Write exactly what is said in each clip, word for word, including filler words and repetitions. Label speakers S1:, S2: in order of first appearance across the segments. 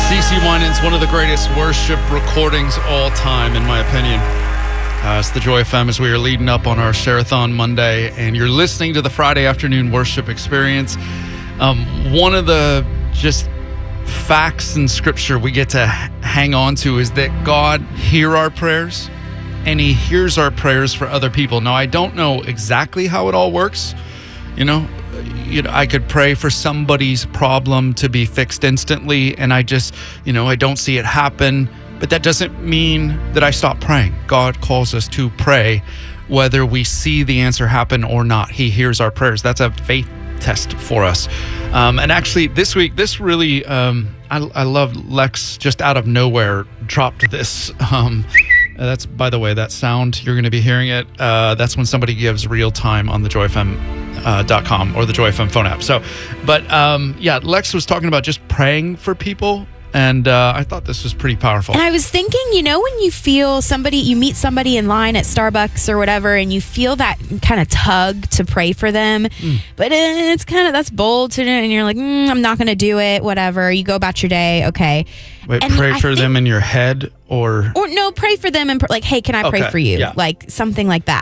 S1: CeCe Winans, one of the greatest worship recordings all time, in my opinion. Uh, it's the Joy F M as we are leading up on our Share-a-thon Monday, and you're listening to the Friday afternoon worship experience. Um, one of the just facts in Scripture we get to h- hang on to is that God hears our prayers, and He hears our prayers for other people. Now, I don't know exactly how it all works. You know, you know, I could pray for somebody's problem to be fixed instantly, and I just, you know, I don't see it happen. But that doesn't mean that I stop praying. God calls us to pray, whether we see the answer happen or not. He hears our prayers. That's a faith test for us. Um, and actually, this week, this really, um, I, I love Lex just out of nowhere dropped this. Um, that's, by the way, that sound, you're going to be hearing it. Uh, that's when somebody gives real time on the joy f m dot com or the Joy F M phone app. So, but um, yeah, Lex was talking about just praying for people. And uh, I thought this was pretty powerful.
S2: And I was thinking, you know, when you feel somebody, you meet somebody in line at Starbucks or whatever, and you feel that kind of tug to pray for them, mm. but it's kind of, that's bold to do, and you're like, mm, I'm not going to do it, whatever. You go about your day, okay.
S1: Wait,
S2: and
S1: pray
S2: I
S1: for
S2: think,
S1: them in your head or?
S2: Or no, pray for them and pr- like, hey, can I pray
S1: okay,
S2: for you?
S1: Yeah.
S2: Like something like that.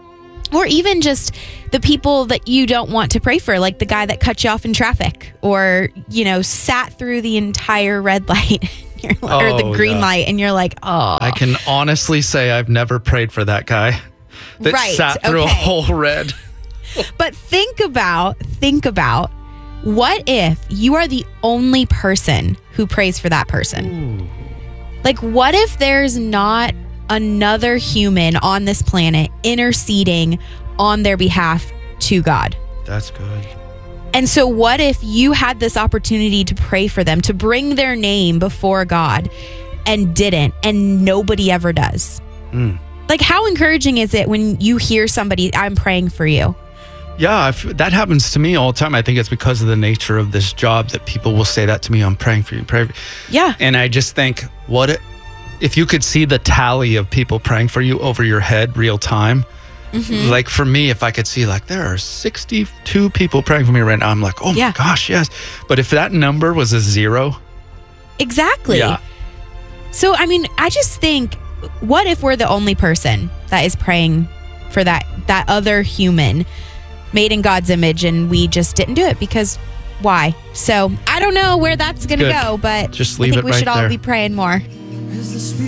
S2: Or even just the people that you don't want to pray for, like the guy that cut you off in traffic or, you know, sat through the entire red light oh, or the green yeah. light, and you're like, oh.
S1: I can honestly say I've never prayed for that guy that
S2: right,
S1: sat through
S2: okay.
S1: a whole red.
S2: But think about, think about what if you are the only person who prays for that person? Ooh. Like, what if there's not another human on this planet interceding on their behalf to God?
S1: That's good.
S2: And so what if you had this opportunity to pray for them, to bring their name before God, and didn't, and nobody ever does? Mm. Like, how encouraging is it when you hear somebody, I'm praying for you?
S1: Yeah, if that happens to me all the time. I think it's because of the nature of this job that people will say that to me. I'm praying for you. Pray for you.
S2: Yeah.
S1: And I just think, what it, if you could see the tally of people praying for you over your head real time, mm-hmm. like for me, if I could see like there are sixty-two people praying for me right now, I'm like, oh yeah. my gosh, yes. But if that number was a zero.
S2: Exactly.
S1: Yeah.
S2: So, I mean, I just think, what if we're the only person that is praying for that, that other human made in God's image, and we just didn't do it because why? So I don't know where that's going to go, but
S1: just leave
S2: I think
S1: it
S2: we
S1: right
S2: should all
S1: there.
S2: be praying more.